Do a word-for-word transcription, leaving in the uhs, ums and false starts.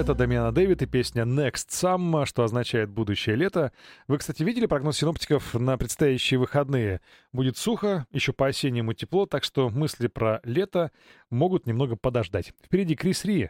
Это Дамиана Дэвид и песня Next Summer, что означает «будущее лето». Вы, кстати, видели прогноз синоптиков на предстоящие выходные? Будет сухо, еще по-осеннему тепло, так что мысли про лето могут немного подождать. Впереди Крис Ри.